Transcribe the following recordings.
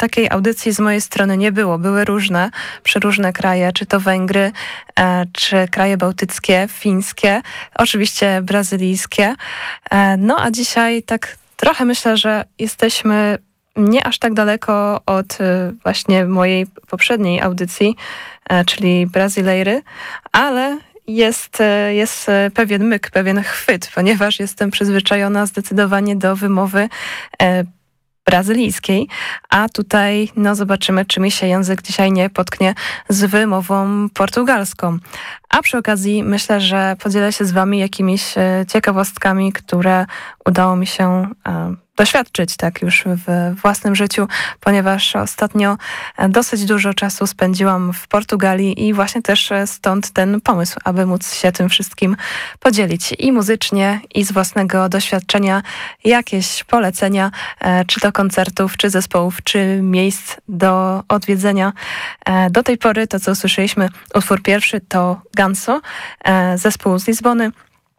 takiej audycji z mojej strony nie było. Były przeróżne kraje, czy to Węgry, czy kraje bałtyckie, fińskie, oczywiście brazylijskie. No a dzisiaj tak trochę myślę, że jesteśmy nie aż tak daleko od właśnie mojej poprzedniej audycji, czyli Brazylejry, ale jest pewien myk, pewien chwyt, ponieważ jestem przyzwyczajona zdecydowanie do wymowy brazylijskiej, a tutaj zobaczymy, czy mi się język dzisiaj nie potknie z wymową portugalską. A przy okazji myślę, że podzielę się z wami jakimiś ciekawostkami, które udało mi się doświadczyć tak już w własnym życiu, ponieważ ostatnio dosyć dużo czasu spędziłam w Portugalii i właśnie też stąd ten pomysł, aby móc się tym wszystkim podzielić i muzycznie, i z własnego doświadczenia jakieś polecenia, czy to koncertów, czy zespołów, czy miejsc do odwiedzenia. Do tej pory to, co usłyszeliśmy, utwór pierwszy to Ganso, zespół z Lizbony.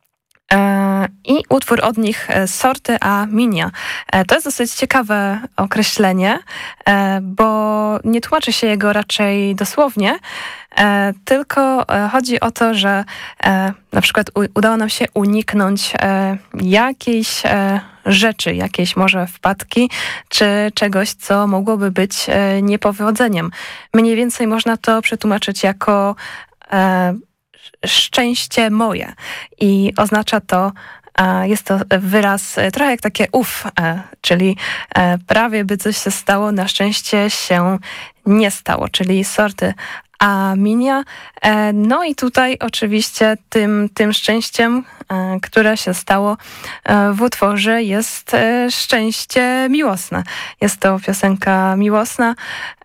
I utwór od nich Sorte a Minha. To jest dosyć ciekawe określenie, bo nie tłumaczy się jego raczej dosłownie, tylko chodzi o to, że na przykład udało nam się uniknąć jakiejś rzeczy, jakiejś może wpadki, czy czegoś, co mogłoby być niepowodzeniem. Mniej więcej można to przetłumaczyć jako szczęście moje i oznacza to, jest to wyraz trochę jak takie czyli prawie by coś się stało, na szczęście się nie stało, czyli sorty a minia. No i tutaj oczywiście tym szczęściem, które się stało w utworze, jest szczęście miłosne. Jest to piosenka miłosna,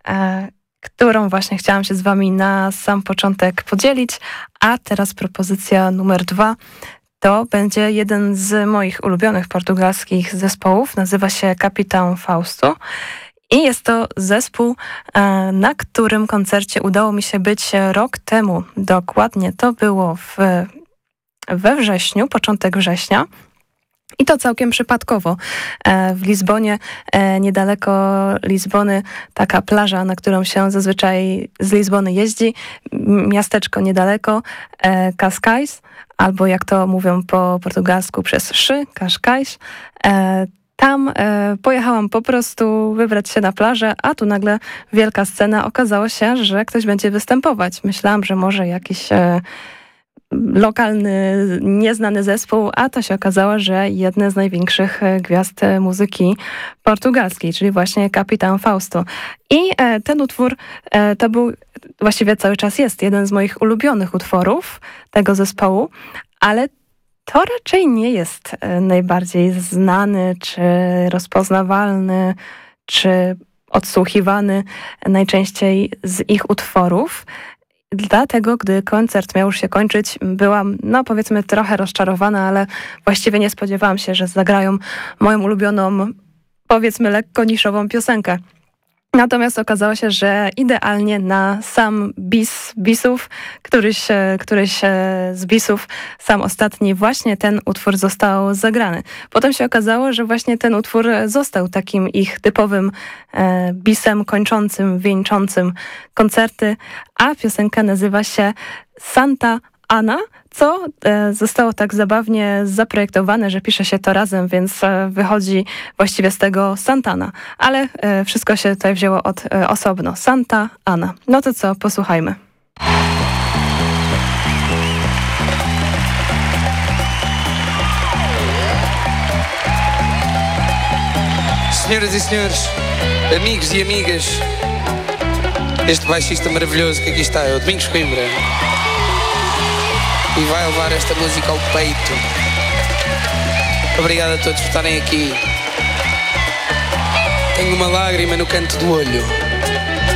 którą właśnie chciałam się z wami na sam początek podzielić, a teraz propozycja numer 2. To będzie jeden z moich ulubionych portugalskich zespołów, nazywa się Capitão Fausto i jest to zespół, na którym koncercie udało mi się być rok temu. Dokładnie to było we wrześniu, początek września. I to całkiem przypadkowo. W Lizbonie, niedaleko Lizbony, taka plaża, na którą się zazwyczaj z Lizbony jeździ, miasteczko niedaleko, Cascais, albo jak to mówią po portugalsku przez Cascais. Tam pojechałam po prostu wybrać się na plażę, a tu nagle wielka scena. Okazało się, że ktoś będzie występować. Myślałam, że może jakiś lokalny, nieznany zespół, a to się okazało, że jedne z największych gwiazd muzyki portugalskiej, czyli właśnie Capitão Fausto. I ten utwór to był, właściwie cały czas jest, jeden z moich ulubionych utworów tego zespołu, ale to raczej nie jest najbardziej znany, czy rozpoznawalny, czy odsłuchiwany najczęściej z ich utworów. Dlatego, gdy koncert miał już się kończyć, byłam, powiedzmy, trochę rozczarowana, ale właściwie nie spodziewałam się, że zagrają moją ulubioną, powiedzmy, lekko niszową piosenkę. Natomiast okazało się, że idealnie na sam bisów, któryś z bisów, sam ostatni, właśnie ten utwór został zagrany. Potem się okazało, że właśnie ten utwór został takim ich typowym bisem kończącym, wieńczącym koncerty, a piosenka nazywa się Santa Ana, co zostało tak zabawnie zaprojektowane, że pisze się to razem, więc wychodzi właściwie z tego Santana. Ale wszystko się tutaj wzięło od osobno. Santa Ana. No to co, posłuchajmy. Senhoras e senhores, amigos e amigas, este baixista maravilhoso que aqui está é o Domingos Coimbra. E vai levar esta música ao peito. Obrigado a todos por estarem aqui. Tenho uma lágrima no canto do olho.